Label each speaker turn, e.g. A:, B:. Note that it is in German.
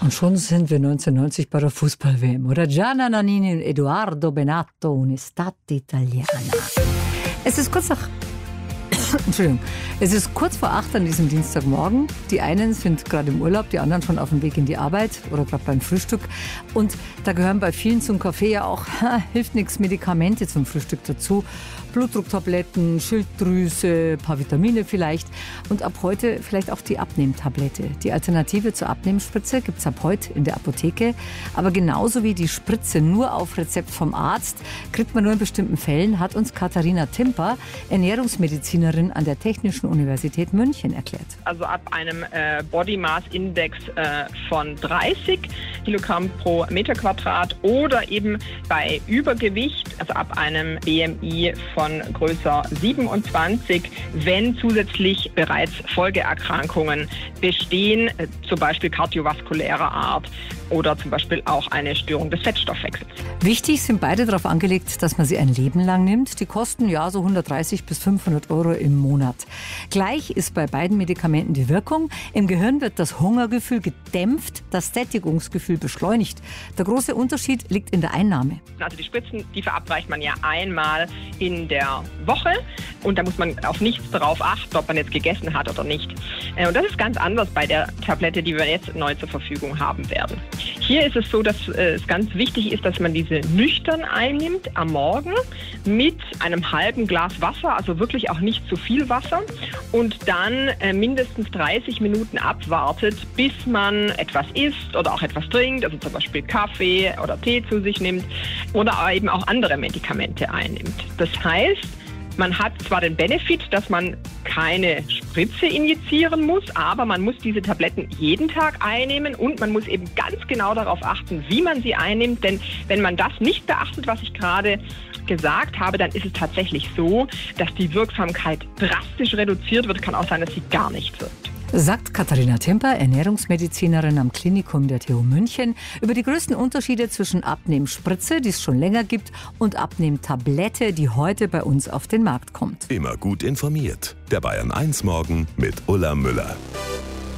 A: Und schon sind wir 1990 bei der Fußball-WM, oder? Gianna Nannini und Edoardo Benatto, Un'estate italiana. Es ist kurz nach... Entschuldigung. Es ist kurz vor 8 an diesem Dienstagmorgen. Die einen sind gerade im Urlaub, die anderen schon auf dem Weg in die Arbeit oder gerade beim Frühstück. Und da gehören bei vielen zum Kaffee ja auch, hilft nichts, Medikamente zum Frühstück dazu. Blutdrucktabletten, Schilddrüse, ein paar Vitamine vielleicht. Und ab heute vielleicht auch die Abnehmtablette. Die Alternative zur Abnehmspritze gibt es ab heute in der Apotheke. Aber genauso wie die Spritze nur auf Rezept vom Arzt, kriegt man nur in bestimmten Fällen, hat uns Katharina Timper, Ernährungsmedizinerin an der Technischen Universität München, erklärt.
B: Also ab einem Body Mass Index von 30 Kilogramm pro Meter Quadrat oder eben bei Übergewicht, also ab einem BMI von größer 27, wenn zusätzlich bereits Folgeerkrankungen bestehen, zum Beispiel kardiovaskulärer Art oder zum Beispiel auch eine Störung des Fettstoffwechsels.
A: Wichtig sind beide darauf angelegt, dass man sie ein Leben lang nimmt. Die kosten ja so 130 bis 500 Euro im Monat. Gleich ist bei beiden Medikamenten die Wirkung. Im Gehirn wird das Hungergefühl gedämpft, das Sättigungsgefühl beschleunigt. Der große Unterschied liegt in der Einnahme.
B: Also die Spritzen, die verabreicht man ja einmal in der Woche und da muss man auf nichts darauf achten, ob man jetzt gegessen hat oder nicht. Und das ist ganz anders bei der Tablette, die wir jetzt neu zur Verfügung haben werden. Hier ist es so, dass es ganz wichtig ist, dass man diese nüchtern einnimmt am Morgen mit einem halben Glas Wasser, also wirklich auch nicht zu viel Wasser und dann mindestens 30 Minuten abwartet, bis man etwas isst oder auch etwas trinkt, also zum Beispiel Kaffee oder Tee zu sich nimmt oder eben auch andere Medikamente einnimmt. Das heißt, man hat zwar den Benefit, dass man keine Spritze injizieren muss, aber man muss diese Tabletten jeden Tag einnehmen und man muss eben ganz genau darauf achten, wie man sie einnimmt. Denn wenn man das nicht beachtet, was ich gerade gesagt habe, dann ist es tatsächlich so, dass die Wirksamkeit drastisch reduziert wird. Kann auch sein, dass sie gar nicht wirkt.
A: Sagt Katharina Timper, Ernährungsmedizinerin am Klinikum der TU München, über die größten Unterschiede zwischen Abnehmspritze, die es schon länger gibt, und Abnehmtablette, die heute bei uns auf den Markt kommt.
C: Immer gut informiert. Der Bayern 1 Morgen mit Ulla Müller.